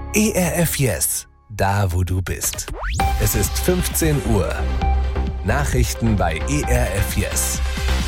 ERF Yes, da wo du bist. Es ist 15 Uhr. Nachrichten bei ERF Yes.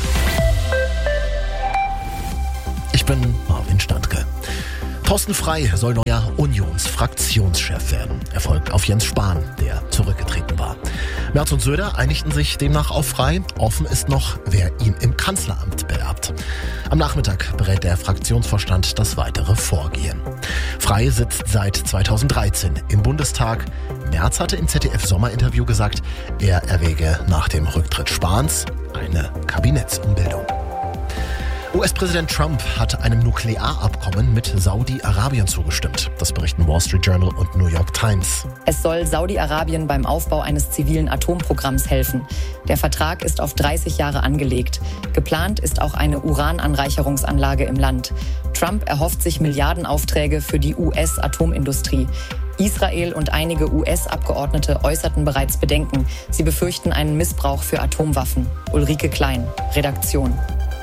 Ich bin Marvin Standke. Thorsten Frey soll neuer Unionsfraktionschef werden. Er folgt auf Jens Spahn, der zurückgetreten war. Merz und Söder einigten sich demnach auf Frey. Offen ist noch, wer ihn im Kanzleramt beerbt. Am Nachmittag berät der Fraktionsvorstand das weitere Vorgehen. Frey sitzt seit 2013 im Bundestag. Merz hatte im ZDF-Sommerinterview gesagt, er erwäge nach dem Rücktritt Spahns eine Kabinettsumbildung. US-Präsident Trump hat einem Nuklearabkommen mit Saudi-Arabien zugestimmt. Das berichten Wall Street Journal und New York Times. Es soll Saudi-Arabien beim Aufbau eines zivilen Atomprogramms helfen. Der Vertrag ist auf 30 Jahre angelegt. Geplant ist auch eine Urananreicherungsanlage im Land. Trump erhofft sich Milliardenaufträge für die US-Atomindustrie. Israel und einige US-Abgeordnete äußerten bereits Bedenken. Sie befürchten einen Missbrauch für Atomwaffen. Ulrike Klein, Redaktion.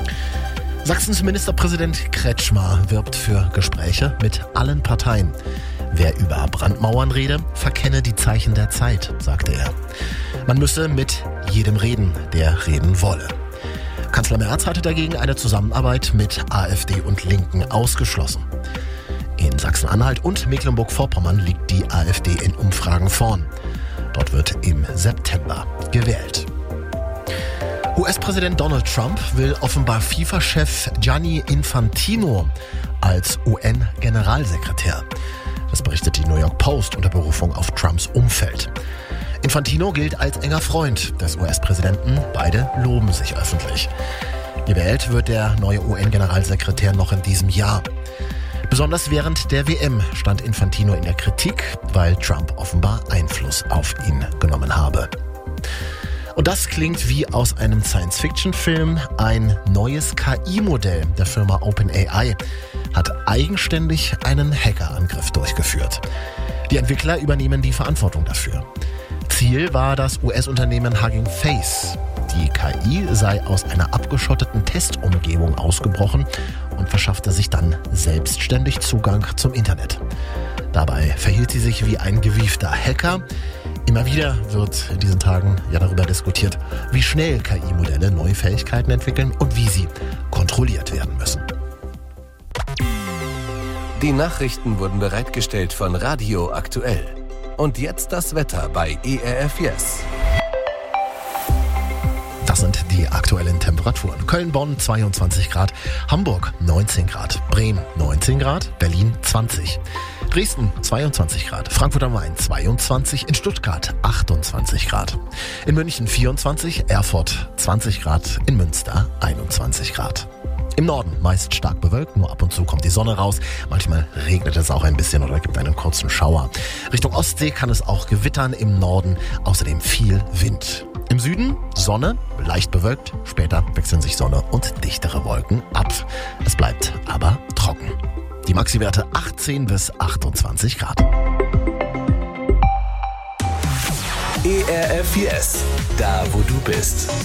Sachsens Ministerpräsident Kretschmer wirbt für Gespräche mit allen Parteien. Wer über Brandmauern rede, verkenne die Zeichen der Zeit, sagte er. Man müsse mit jedem reden, der reden wolle. Kanzler Merz hatte dagegen eine Zusammenarbeit mit AfD und Linken ausgeschlossen. In Sachsen-Anhalt und Mecklenburg-Vorpommern liegt die AfD in Umfragen vorn. Dort wird im September gewählt. US-Präsident Donald Trump will offenbar FIFA-Chef Gianni Infantino als UN-Generalsekretär. Das berichtet die New York Post unter Berufung auf Trumps Umfeld. Infantino gilt als enger Freund des US-Präsidenten. Beide loben sich öffentlich. Gewählt wird der neue UN-Generalsekretär noch in diesem Jahr. Besonders während der WM stand Infantino in der Kritik, weil Trump offenbar Einfluss auf ihn genommen habe. Und das klingt wie aus einem Science-Fiction-Film. Ein neues KI-Modell der Firma OpenAI hat eigenständig einen Hackerangriff durchgeführt. Die Entwickler übernehmen die Verantwortung dafür. Ziel war das US-Unternehmen Hugging Face. Die KI sei aus einer abgeschotteten Testumgebung ausgebrochen und verschaffte sich dann selbstständig Zugang zum Internet. Dabei verhielt sie sich wie ein gewiefter Hacker. Immer wieder wird in diesen Tagen ja darüber diskutiert, wie schnell KI-Modelle neue Fähigkeiten entwickeln und wie sie kontrolliert werden müssen. Die Nachrichten wurden bereitgestellt von Radio Aktuell. Und jetzt das Wetter bei ERF Yes. Das sind die aktuellen Temperaturen. Köln-Bonn 22 Grad, Hamburg 19 Grad, Bremen 19 Grad, Berlin 20. Dresden 22 Grad, Frankfurt am Main 22, in Stuttgart 28 Grad. In München 24, Erfurt 20 Grad, in Münster 21 Grad. Im Norden meist stark bewölkt, nur ab und zu kommt die Sonne raus. Manchmal regnet es auch ein bisschen oder gibt einen kurzen Schauer. Richtung Ostsee kann es auch gewittern, im Norden außerdem viel Wind. Im Süden Sonne, leicht bewölkt, später wechseln sich Sonne und dichtere Wolken ab. Es bleibt aber trocken. Die Maxi-Werte 18 bis 28 Grad. ERF Yes, da wo du bist.